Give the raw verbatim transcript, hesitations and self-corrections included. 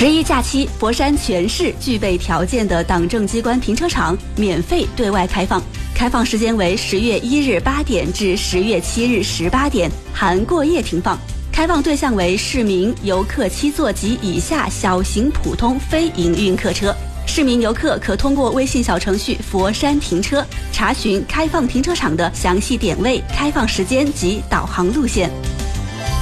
十一假期，佛山全市具备条件的党政机关停车场免费对外开放，开放时间为十月一日八点至十月七日十八点，含过夜停放。开放对象为市民、游客七座及以下小型普通非营运客车。市民游客可通过微信小程序“佛山停车”查询开放停车场的详细点位、开放时间及导航路线。